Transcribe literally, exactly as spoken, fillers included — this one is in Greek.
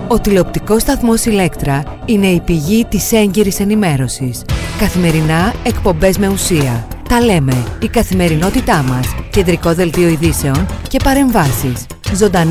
Ο τηλεοπτικός σταθμός Ηλέκτρα είναι η πηγή της έγκυρης ενημέρωσης. Καθημερινά εκπομπές με ουσία. Τα λέμε, η καθημερινότητά μας, κεντρικό δελτίο ειδήσεων και παρεμβάσεις. Ζωντανά